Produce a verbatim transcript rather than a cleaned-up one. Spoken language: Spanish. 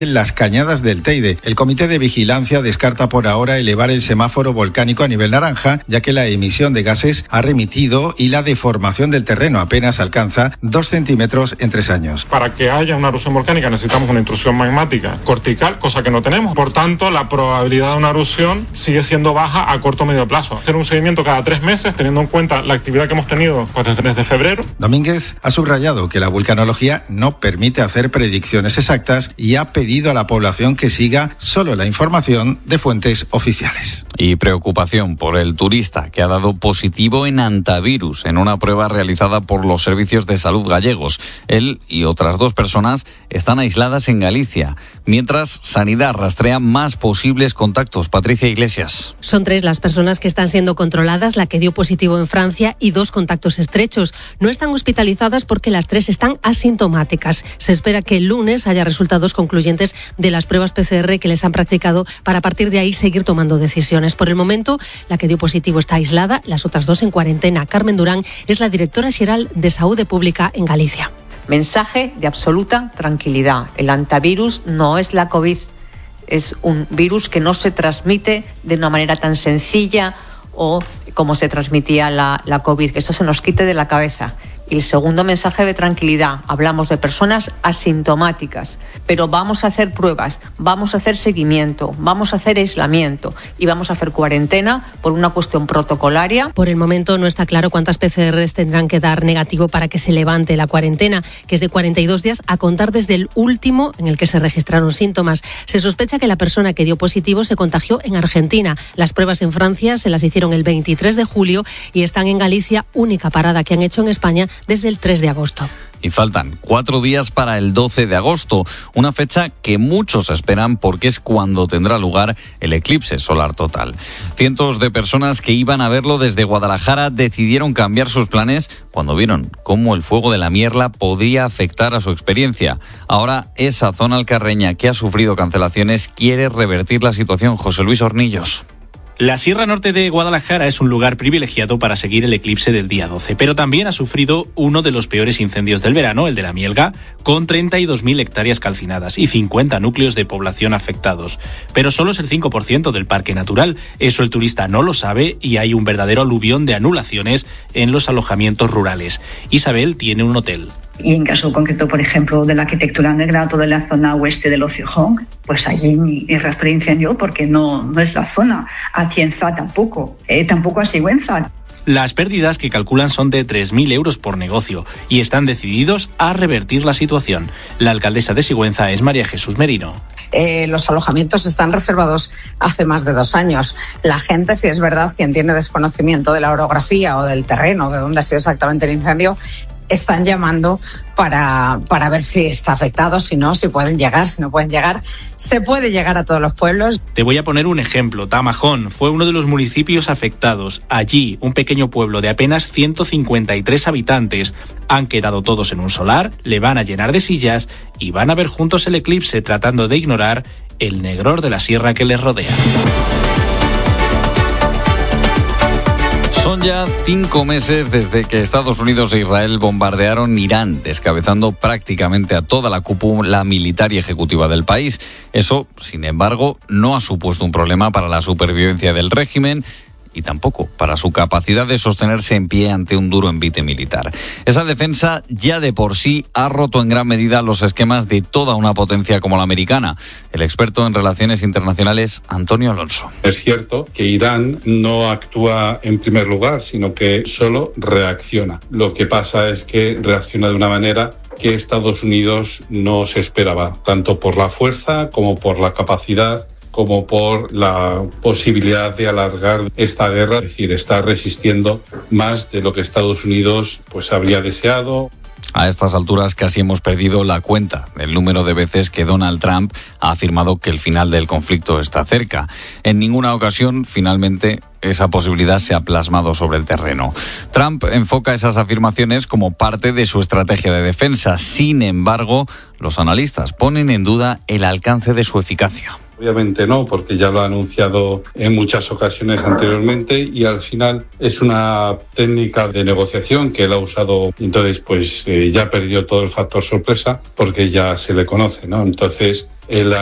En las cañadas del Teide, el Comité de Vigilancia descarta por ahora elevar el semáforo volcánico a nivel naranja, ya que la emisión de gases ha remitido y la deformación del terreno apenas alcanza dos centímetros en tres años. Para que haya una erupción volcánica necesitamos una intrusión magmática cortical, cosa que no tenemos. Por tanto, la probabilidad de una erupción sigue siendo baja a corto o medio plazo. Hacer un seguimiento cada tres meses, teniendo en cuenta la actividad que hemos tenido pues, desde, desde febrero. Domínguez ha subrayado que la vulcanología no permite hacer predicciones exactas y ha pedido a la población que siga solo la información de fuentes oficiales. Y preocupación por el turista que ha dado positivo en antivirus en una prueba realizada por los servicios de salud gallegos. Él y otras dos personas están aisladas en Galicia, mientras Sanidad rastrea más posibles contactos. Patricia Iglesias. Son tres las personas que están siendo controladas, la que dio positivo en Francia y dos contactos estrechos. No están hospitalizadas porque las tres están asintomáticas. Se espera que el lunes haya resultados concluyentes de las pruebas P C R que les han practicado para a partir de ahí seguir tomando decisiones. Por el momento, la que dio positivo está aislada, las otras dos en cuarentena. Carmen Durán es la directora xeral de Saúde Pública en Galicia. Mensaje de absoluta tranquilidad. El antivirus no es la COVID. Es un virus que no se transmite de una manera tan sencilla o como se transmitía la, la COVID. Que esto se nos quite de la cabeza. Y el segundo mensaje de tranquilidad, hablamos de personas asintomáticas, pero vamos a hacer pruebas, vamos a hacer seguimiento, vamos a hacer aislamiento y vamos a hacer cuarentena por una cuestión protocolaria. Por el momento no está claro cuántas P C Rs tendrán que dar negativo para que se levante la cuarentena, que es de cuarenta y dos días a contar desde el último en el que se registraron síntomas. Se sospecha que la persona que dio positivo se contagió en Argentina. Las pruebas en Francia se las hicieron el veintitrés de julio y están en Galicia, única parada que han hecho en España desde el tres de agosto. Y faltan cuatro días para el doce de agosto, una fecha que muchos esperan porque es cuando tendrá lugar el eclipse solar total. Cientos de personas que iban a verlo desde Guadalajara decidieron cambiar sus planes cuando vieron cómo el fuego de la Mierla podría afectar a su experiencia. Ahora esa zona alcarreña que ha sufrido cancelaciones quiere revertir la situación. José Luis Hornillos. La Sierra Norte de Guadalajara es un lugar privilegiado para seguir el eclipse del día doce, pero también ha sufrido uno de los peores incendios del verano, el de la Mielga, con treinta y dos mil hectáreas calcinadas y cincuenta núcleos de población afectados. Pero solo es el cinco por ciento del parque natural. Eso el turista no lo sabe y hay un verdadero aluvión de anulaciones en los alojamientos rurales. Isabel tiene un hotel. Y en caso concreto, por ejemplo, de la arquitectura negra, toda la zona oeste del Ociojón, pues allí ni, ni rastro de incendio porque no, no es la zona. Atienza tampoco, eh, tampoco a Sigüenza. Las pérdidas que calculan son de tres mil euros por negocio y están decididos a revertir la situación. La alcaldesa de Sigüenza es María Jesús Merino. Eh, los alojamientos están reservados hace más de dos años. La gente, si es verdad, quien tiene desconocimiento de la orografía o del terreno, de dónde ha sido exactamente el incendio, están llamando para, para ver si está afectado, si no, si pueden llegar, si no pueden llegar. Se puede llegar a todos los pueblos. Te voy a poner un ejemplo. Tamajón fue uno de los municipios afectados. Allí, un pequeño pueblo de apenas ciento cincuenta y tres habitantes. Han quedado todos en un solar, le van a llenar de sillas y van a ver juntos el eclipse tratando de ignorar el negror de la sierra que les rodea. Son ya cinco meses desde que Estados Unidos e Israel bombardearon Irán, descabezando prácticamente a toda la cúpula militar y ejecutiva del país. Eso, sin embargo, no ha supuesto un problema para la supervivencia del régimen y tampoco para su capacidad de sostenerse en pie ante un duro envite militar. Esa defensa ya de por sí ha roto en gran medida los esquemas de toda una potencia como la americana. El experto en relaciones internacionales, Antonio Alonso. Es cierto que Irán no actúa en primer lugar, sino que solo reacciona. Lo que pasa es que reacciona de una manera que Estados Unidos no se esperaba, tanto por la fuerza como por la capacidad, como por la posibilidad de alargar esta guerra, es decir, está resistiendo más de lo que Estados Unidos pues habría deseado. A estas alturas casi hemos perdido la cuenta del número de veces que Donald Trump ha afirmado que el final del conflicto está cerca. En ninguna ocasión, finalmente, esa posibilidad se ha plasmado sobre el terreno. Trump enfoca esas afirmaciones como parte de su estrategia de defensa. Sin embargo, los analistas ponen en duda el alcance de su eficacia. Obviamente no, porque ya lo ha anunciado en muchas ocasiones anteriormente y al final es una técnica de negociación que él ha usado. Entonces, pues eh, ya perdió todo el factor sorpresa porque ya se le conoce, ¿no? Entonces, el